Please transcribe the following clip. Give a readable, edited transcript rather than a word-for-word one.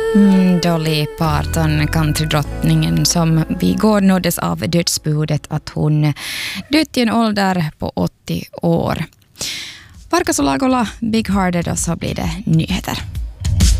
Dolly Parton, countrydrottningen, som vi går nåddes av dödsbudet att hon dött i en ålder på 80 år. Varkas och Lagola, Big Hearted, och så blir det nyheter.